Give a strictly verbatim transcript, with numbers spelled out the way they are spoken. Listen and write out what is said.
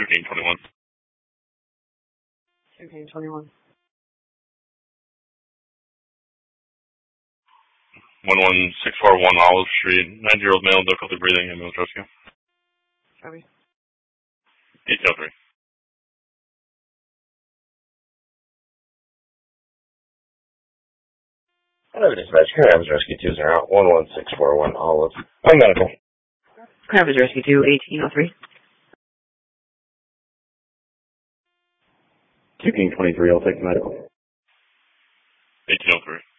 King twenty-one. two King twenty-one. one one six four one Olive Street, ninety-year-old male, difficulty breathing, ambulance rescue. Copy. Detail three. Hello, dispatch. Crabs Rescue two zero one one six four one Olive. I'm medical. Crabs Rescue two eighteen oh three. two King twenty-three, I'll take medical. eighteen oh three.